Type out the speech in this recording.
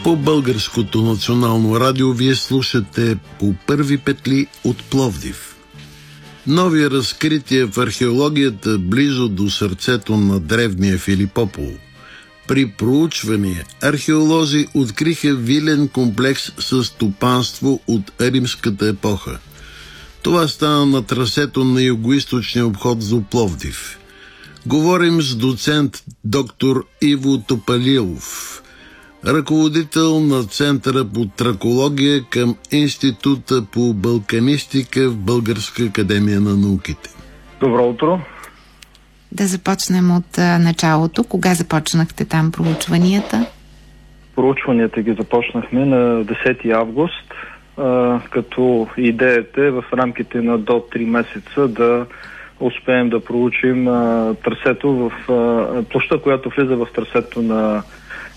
По Българското национално радио вие слушате По първи петли от Пловдив. Нови разкрития в археологията близо до сърцето на древния Филипопол. При проучване археолози откриха вилен комплекс със стопанство от римската епоха. Това стана на трасето на югоизточния обход за Пловдив. Говорим с доцент доктор Иво Топалилов, ръководител на Центъра по тракология към Института по балканистика в Българска академия на науките. Добро утро! Да започнем от началото. Кога започнахте там проучванията? Проучванията ги започнахме на 10 август, като идеята е в рамките на до 3 месеца да успеем да проучим трасето в площта, която влиза в трасето на